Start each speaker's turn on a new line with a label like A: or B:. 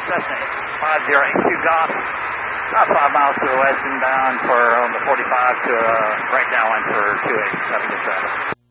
A: Cessna 5082 Golf, about 5 miles to the west inbound for on the 45 to right downwind for 28. Having good traffic.